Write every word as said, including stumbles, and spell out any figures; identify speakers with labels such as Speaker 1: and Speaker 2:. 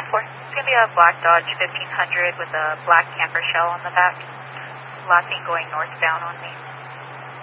Speaker 1: four. It's going to be a black Dodge fifteen hundred with a black camper shell on the back. Last thing going northbound on me.